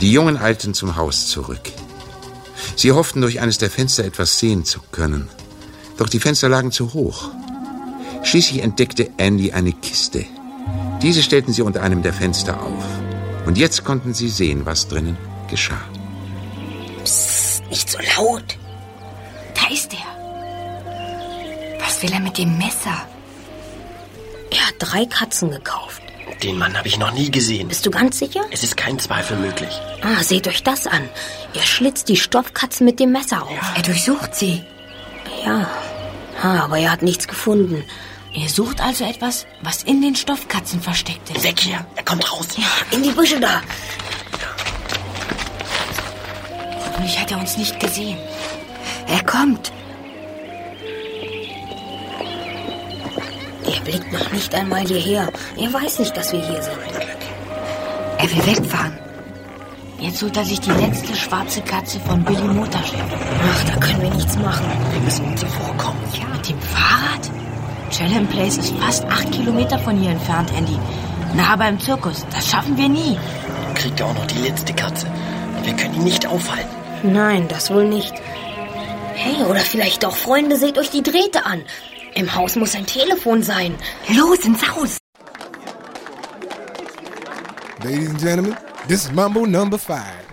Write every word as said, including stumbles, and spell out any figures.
Die Jungen eilten zum Haus zurück. Sie hofften, durch eines der Fenster etwas sehen zu können. Doch die Fenster lagen zu hoch. Schließlich entdeckte Andy eine Kiste. Diese stellten sie unter einem der Fenster auf. Und jetzt konnten sie sehen, was drinnen geschah. Psst, nicht so laut. Da ist er. Was will er mit dem Messer? Er hat drei Katzen gekauft. Den Mann habe ich noch nie gesehen. Bist du ganz sicher? Es ist kein Zweifel möglich. Ah, seht euch das an. Er schlitzt die Stoffkatzen mit dem Messer auf. Ja. Er durchsucht sie. Ja, ah, aber er hat nichts gefunden. Er sucht also etwas, was in den Stoffkatzen versteckt ist. Weg hier, er kommt raus. Ja, in die Büsche da. Hoffentlich hat er uns nicht gesehen. Er kommt. Er blickt noch nicht einmal hierher. Er weiß nicht, dass wir hier sind. Er will wegfahren. Jetzt holt er sich die letzte schwarze Katze von Billy Motorchef. Ach, da können wir nichts machen. Wir müssen ihm zuvorkommen. Ja, mit dem Fahrrad? Chelham Place ist fast acht Kilometer von hier entfernt, Andy. Nahe beim Zirkus. Das schaffen wir nie. Dann kriegt er auch noch die letzte Katze. Und wir können ihn nicht aufhalten. Nein, das wohl nicht. Hey, oder vielleicht doch, Freunde, seht euch die Drähte an. Im Haus muss ein Telefon sein. Los, ins Haus! Ladies and gentlemen, this is Mambo number five.